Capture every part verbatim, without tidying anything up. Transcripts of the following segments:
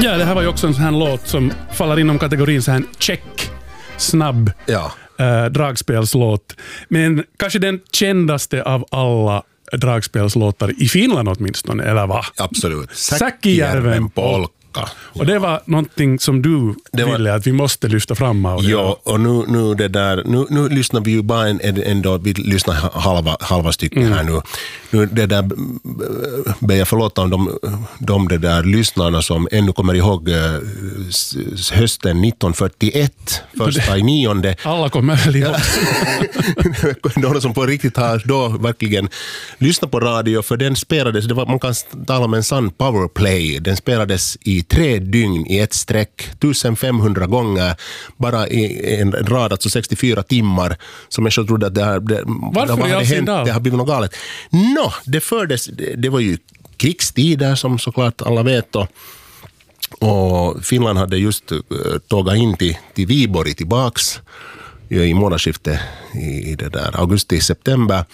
Ja, det här var ju också en sån här låt som faller inom kategorin så här check, snabb ja. äh, dragspelslåt. Men kanske den kändaste av alla dragspelslåtar i Finland åtminstone, eller va? Absolut. Säkkijärven polka. Och det var någonting som du det ville var, att vi måste lyfta fram. Av ja, och nu, nu, det där, nu, nu lyssnar vi ju bara en, en dag, vi lyssnar halva, halva stycken mm. här nu. Nu det där, ber jag förlåta om de, de det där lyssnarna som ännu kommer ihåg eh, hösten nittonhundrafyrtioett, första i nionde. Alla kommer väl ihåg. De som på riktigt har då verkligen lyssnat på radio, för den spelades, det var, man kan tala om en sann powerplay, den spelades i tre dygn i ett streck, femtonhundra gånger, bara i en rad, alltså sextiofyra timmar, som jag trodde att det här det, Varför det, hade hänt, det har blivit något galet. Nå, det fördes, det, det var ju krigstider som såklart alla vet, och, och Finland hade just uh, tagit in till, till Viborg tillbaks i månadsskiftet i, i det där augusti-september.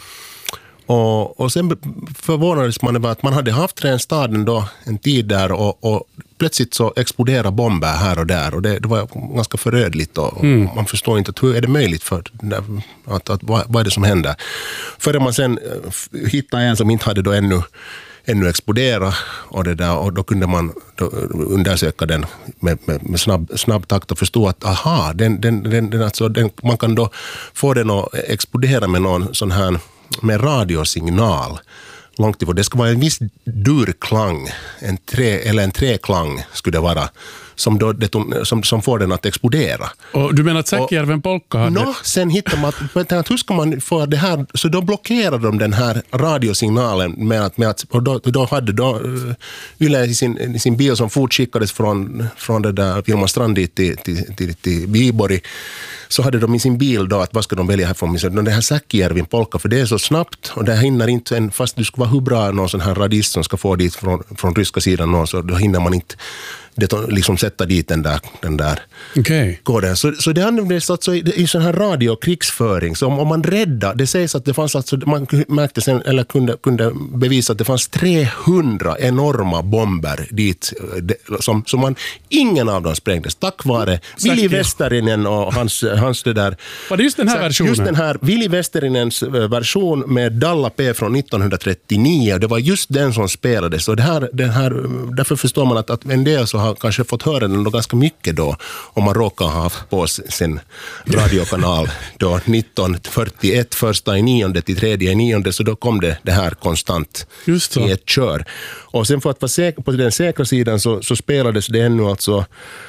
Och, och sen förvånades man över att man hade haft den staden då en tid där, och, och plötsligt så exploderar bomber här och där, och det, det var ganska förödligt, och, mm. och man förstår inte att hur är det möjligt för att, att, vad, vad är det som händer. Förrän man sen hittade en som inte hade då ännu ännu explodera, och det där, och då kunde man då undersöka den med, med, med snabb, snabb takt och förstå att aha, den, den, den, den, alltså, den, man kan då få den att explodera med någon sån här med radiosignal långt ifrån. Det ska vara en viss durklang, en tre, eller en treklang skulle det vara, som, då, det, som, som får den att explodera. Och du menar att Säkkijärven polka hade... No, sen hittar man att, att hur ska man få det här, så då blockerar de den här radiosignalen med att, med att och då, då hade då Yle i sin, i sin bil som fortskickades från, från det där Vilmastrand dit till, till, till, till Viborg, så hade de i sin bil då att vad ska de välja härifrån? Så det här Säkkijärven polka, för det är så snabbt, och det hinner inte en, fast du ska vara hur bra någon sån här radist som ska få dit från, från ryska sidan någon, så då hinner man inte det liksom sätta dit den där, den där okay. koden. Så, så det användes alltså i, i sån här radio- och krigsföring. Så om, om man räddade, det sägs att det fanns alltså, man märkte sen, eller kunde, kunde bevisa att det fanns trehundra enorma bomber dit, det, som, som man, ingen av dem sprängdes, tack vare Willy Westerinen och hans, hans det där. Var det just den här versionen? Just den här Willy Westerinens version med Dalla P från nittonhundratrettionio, det var just den som spelades, och det här, den här, därför förstår man att, att en del så har kanske fått höra den då ganska mycket då, om man råkar ha haft på sin radiokanal då nittonhundrafyrtioett, första i nionde till tredje i nionde, så då kom det, det här konstant i ett kör. Och sen för att vara säker på den säkra sidan så, så spelades det ännu alltså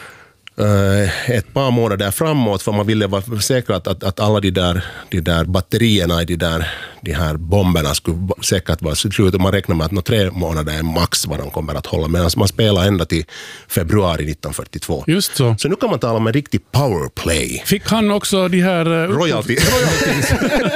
uh, ett par månader framåt, för man ville vara säker att, att, att alla de där, de där batterierna i de där de här bomberna skulle säkert vara slut, och man räknar med att nå tre månader är max vad de kommer att hålla, medan man spelar ända till februari nittonhundrafyrtiotvå. Just så. Så nu kan man tala om en riktig powerplay. Fick han också de här... Uh, Royalty. Royalties.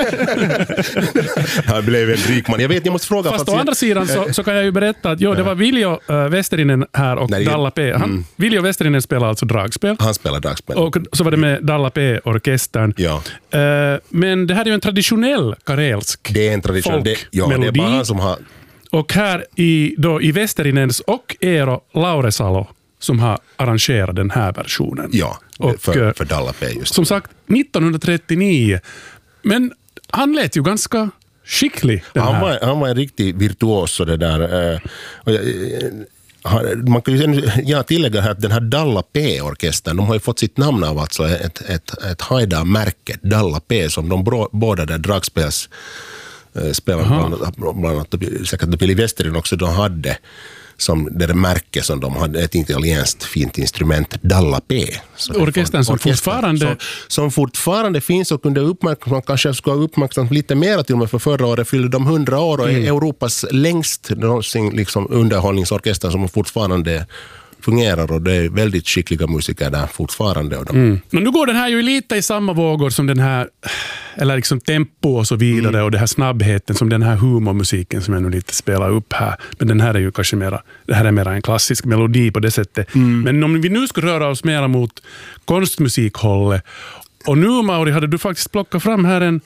Han blev en rik man. Jag vet, jag måste fråga... Fast å andra sidan så, så kan jag ju berätta att jo, det var Viljo uh, Westerinen här och Nej, Dalla P. Han, mm. Viljo Westerinen spelar alltså dragspel. Han spelar dragspel. Och så var det med Dalla P-orkestern. Ja. Uh, men det här är ju en traditionell karelsk Det är en tradition. Det, ja, det är bara han som har... Och här i, då, i Westerinens och Eero Lauresalo som har arrangerat den här versionen. Ja, och, för, för Dalla P just. Som sagt, nittonhundratrettionio. Men han lät ju ganska skicklig. Han var, han var en riktig virtuos och det där... Och, man kan ju ja, tillägga här att den här Dalla P-orkestern, de har ju fått sitt namn av alltså ett, ett, ett Haida-märke, Dalla P, som de bro, båda där dragspels spelar bland, bland annat, säkert Billy Westerinen också, de hade som det där märke som de hade, ett italienskt fint instrument, Dalla P. Orkestern som fortfarande... Som, som fortfarande finns och kunde uppmärksamma, man kanske ska uppmärksamma lite mer till och med, för förra året fyllde de hundra år och mm. är Europas längst liksom, underhållningsorkester som fortfarande fungerar, och det är väldigt skickliga musiker där fortfarande. Och de... mm. Men nu går den här ju lite i samma vågor som den här, eller liksom tempo och så vidare, mm. och det här snabbheten som den här humormusiken som jag nu lite spelar upp här. Men den här är ju kanske mera, det här är mera en klassisk melodi på det sättet. Mm. Men om vi nu ska röra oss mera mot konstmusikhållet, och nu Mauri hade du faktiskt plockat fram här en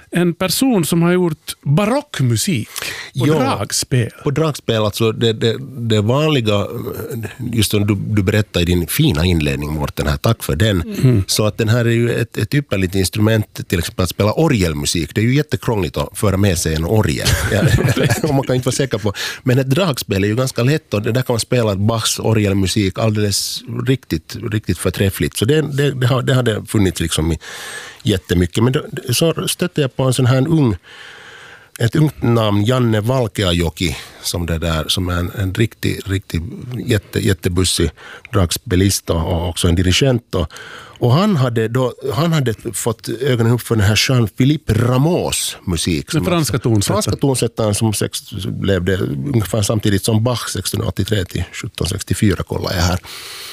en person som har gjort barockmusik och Ja, dragspel. På dragspel, alltså det, det, det vanliga, just som du, du berättade i din fina inledning, Mårten, här, tack för den. Mm. Så att den här är ju ett, ett ypperligt instrument, till exempel att spela orgelmusik. Det är ju jättekrångligt att föra med sig en orgel. Ja, man kan inte vara säker på. Men ett dragspel är ju ganska lätt och det där kan man spela Bachs orgelmusik alldeles riktigt, riktigt förträffligt. Så det, det, det, har, det hade funnits liksom i jättemycket. Men då, så stötte jag på en sån här ung, ett ungt namn, Janne Valkeajoki, som det där, som är en, en riktig, riktig jätte, jättebussig dragspelist och också en dirigent. Och, och han hade då, han hade fått ögonen upp för den här Jean-Philippe Rameaus musik. Den franska tonsättaren. Franska tonsättaren som sex, levde ungefär samtidigt som Bach sextonhundraåttiotre till sjuttonhundrasextiofyra, kollar jag här.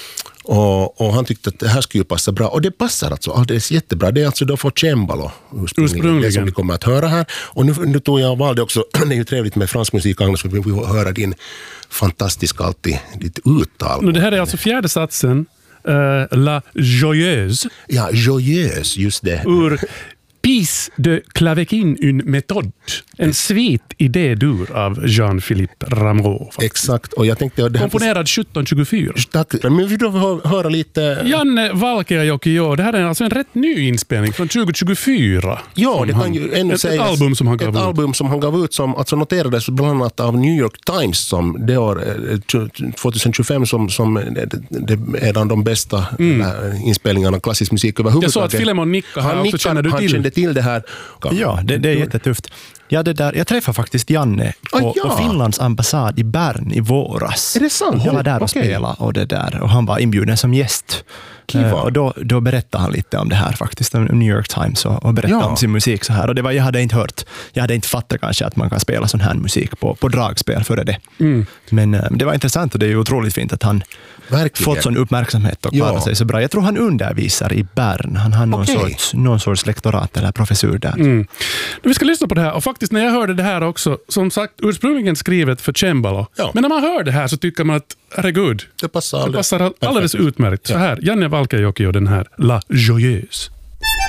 Och, och han tyckte att det här skulle passa bra. Och det passar alltså alldeles jättebra. Det är alltså då för cembalo ursprungligen, det som ni kommer att höra här. Och nu, nu tog jag och valde också, det är ju trevligt med fransk musik, så vi får höra din fantastiska alltid, ditt uttal. Nu, det här är alltså fjärde satsen, uh, La Joyeuse. Ja, Joyeuse, just det. Ur Piece de Clavekin une méthode. En svit idédur av Jean-Philippe Rameau. Exakt. Och jag tänkte, det här komponerad sjutton tjugofyra. Tack. Men vi då höra lite... Janne Valkeajoki, ja, det här är alltså en rätt ny inspelning från tjugo tjugofyra. Ja, det kan ju ännu ett, sägas. Ett album som han gav ett ut. Ett album som han gav ut som alltså noterades bland annat av New York Times som det år tjugohundratjugofem som, som det, det är en av de bästa mm. inspelningarna av klassisk musik överhuvudtaget. Jag sa att Filemon nickade här, han också känner du han till. kände till det här. Ja, det, det är jättetufft. Ja, det där, jag träffade faktiskt Janne på, ah, ja. på Finlands ambassad i Bern i våras. Är det sant? Jag var där och okay. spelade och, det där, och han var inbjuden som gäst. Uh, och då, då berättade han lite om det här faktiskt, om New York Times och, och berättade ja. om sin musik så här. Och det var, jag hade inte hört, jag hade inte fattat kanske att man kan spela sån här musik på, på dragspel före det. Mm. Men uh, det var intressant och det är ju otroligt fint att han verkligen fått sån uppmärksamhet och klarat ja. sig så bra. Jag tror han undervisar i Bern. Han har någon, okay. sorts, någon sorts lektorat eller professur där. Mm. Vi ska lyssna på det här och faktiskt när jag hörde det här också, som sagt ursprungligen skrivet för cembalo. Ja. Men när man hör det här så tycker man att herregud, det passar, det passar alldeles utmärkt. Så här, Janne Valkeajoki och den här La Joyeuse.